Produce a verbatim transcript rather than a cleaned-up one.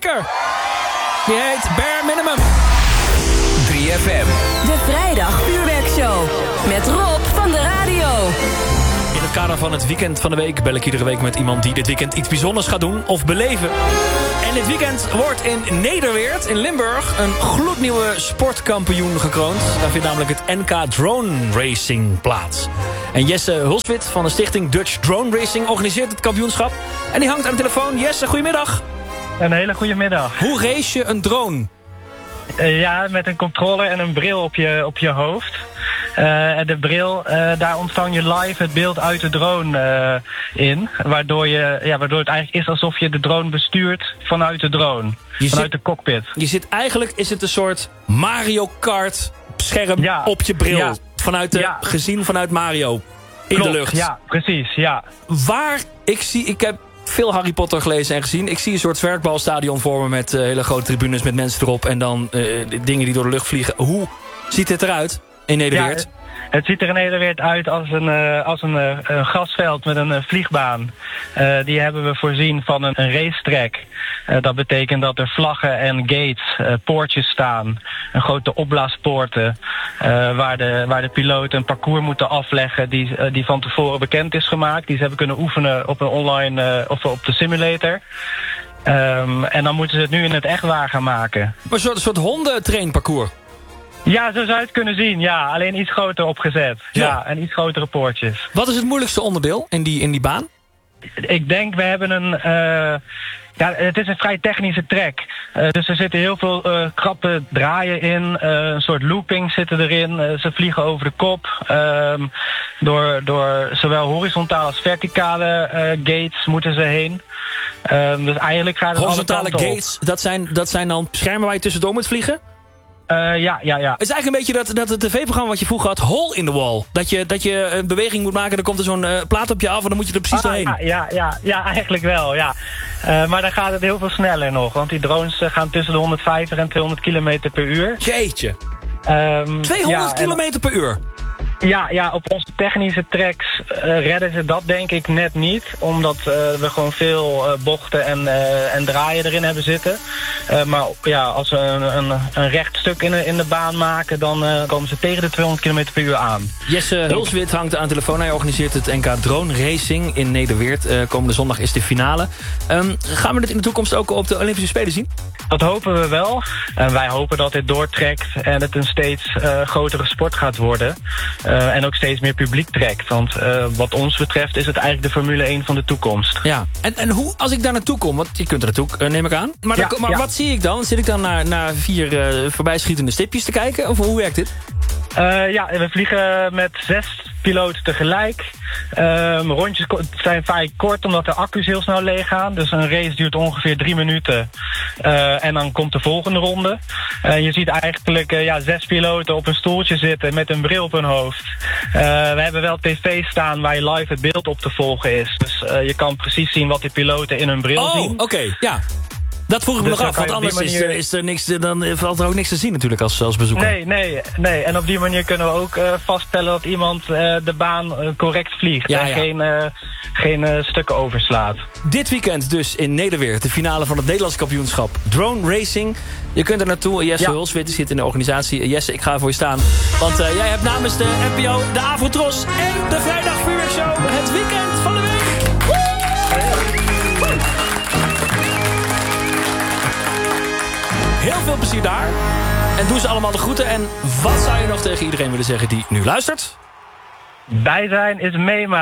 lekker. Die heet Bare Minimum. drie F M. De vrijdag vuurwerkshow. Met Rob van de radio. In het kader van het weekend van de week bel ik iedere week met iemand die dit weekend iets bijzonders gaat doen of beleven. En dit weekend wordt in Nederweert, in Limburg, een gloednieuwe sportkampioen gekroond. Daar vindt namelijk het N K Drone Racing plaats. En Jesse Hulswit van de stichting Dutch Drone Racing organiseert het kampioenschap. En die hangt aan de telefoon. Jesse, goedemiddag. Een hele goede middag. Hoe race je een drone? Uh, ja, met een controller en een bril op je, op je hoofd. Uh, de bril, uh, daar ontvang je live het beeld uit de drone uh, in. Waardoor, je, ja, waardoor het eigenlijk is alsof je de drone bestuurt vanuit de drone. Je vanuit zit, de cockpit. Je zit eigenlijk, is het een soort Mario Kart scherm ja. op je bril. Ja. Vanuit de, ja. Gezien vanuit Mario. In Klopt, de lucht. Ja, precies, ja. Waar, ik zie, ik heb veel Harry Potter gelezen en gezien. Ik zie een soort zwerkbalstadion voor me met uh, hele grote tribunes met mensen erop. En dan uh, dingen die door de lucht vliegen. Hoe ziet dit eruit in Nederweert? Ja, het ziet er in Nederweert uit als een, uh, als een, uh, een grasveld met een uh, vliegbaan. Uh, die hebben we voorzien van een, een racetrack. Uh, dat betekent dat er vlaggen en gates, uh, poortjes staan. Een grote opblaaspoorten. Uh, waar, de, waar de piloten een parcours moeten afleggen die, uh, die van tevoren bekend is gemaakt. Die ze hebben kunnen oefenen op een online uh, of op de simulator. Um, en dan moeten ze het nu in het echt waar gaan maken. Maar een soort, een soort hondentrainparcours. Ja, zo zou je het kunnen zien. Ja, alleen iets groter opgezet. Ja, Ja. en iets grotere poortjes. Wat is het moeilijkste onderdeel in die, in die baan? Ik denk, we hebben een... Uh, ja, het is een vrij technische track. Uh, dus er zitten heel veel uh, krappe draaien in. Uh, een soort looping zitten erin. Uh, ze vliegen over de kop. Um, door, door zowel horizontale als verticale uh, gates moeten ze heen. Um, dus eigenlijk gaat het Horizontale alle kanten op. gates, dat zijn, dat zijn dan schermen waar je tussendoor moet vliegen? Uh, ja, ja, ja. Het is eigenlijk een beetje dat, dat het tv-programma wat je vroeger had, Hole in the Wall. Dat je, dat je een beweging moet maken, dan komt er zo'n uh, plaat op je af en dan moet je er precies Ah, doorheen. ja, ja, ja, ja, eigenlijk wel, ja. Uh, maar dan gaat het heel veel sneller nog. Want die drones uh, gaan tussen de honderdvijftig en tweehonderd kilometer per uur. Jeetje. Um, tweehonderd ja, kilometer per uur. Ja, ja, op onze technische tracks uh, redden ze dat denk ik net niet. Omdat uh, we gewoon veel uh, bochten en, uh, en draaien erin hebben zitten. Uh, maar ja, als we een, een, een recht stuk in de, in de baan maken, dan uh, komen ze tegen de tweehonderd kilometer per uur aan. Jesse Hulswit hangt aan de telefoon. Hij organiseert het N K Drone Racing in Nederweert. Uh, komende zondag is de finale. Um, gaan we dit in de toekomst ook op de Olympische Spelen zien? Dat hopen we wel. En wij hopen dat dit doortrekt en het een steeds uh, grotere sport gaat worden. Uh, en ook steeds meer publiek trekt. Want uh, wat ons betreft is het eigenlijk de Formule één van de toekomst. Ja, en, en hoe, als ik daar naartoe kom, want je kunt er naartoe, uh, neem ik aan. Maar, Ja, dan, maar ja. wat zie ik dan? Zit ik dan naar, naar vier uh, voorbijschietende stipjes te kijken? Of hoe werkt dit? Uh, ja, we vliegen met zes piloten tegelijk. Um, rondjes ko- zijn vaak kort omdat de accu's heel snel leeg gaan. Dus een race duurt ongeveer drie minuten. Uh, en dan komt de volgende ronde. Uh, je ziet eigenlijk uh, ja, zes piloten op een stoeltje zitten met een bril op hun hoofd. Uh, we hebben wel tv staan waar je live het beeld op te volgen is. Dus uh, je kan precies zien wat die piloten in hun bril Oh, zien. oké, okay, ja. Dat vroeg ik me Dus nog dan af, kan want je op anders die is, manier- is er niks, dan valt er ook niks te zien natuurlijk als, als bezoeker. Nee, nee, nee. En op die manier kunnen we ook uh, vaststellen dat iemand uh, de baan uh, correct vliegt. Ja, en ja. geen, uh, geen uh, stukken overslaat. Dit weekend dus in Nederweert, de finale van het Nederlands kampioenschap Drone Racing. Je kunt er naartoe. Jesse Ja. Hulswit zit in de organisatie. Jesse, ik ga voor je staan. Want uh, jij hebt namens de N P O, de Avotros en de Vrijdag Vuurwerkshow het weekend van de week. Heel veel plezier daar. En doe ze allemaal de groeten. En wat zou je nog tegen iedereen willen zeggen die nu luistert? Bij zijn is meemaken.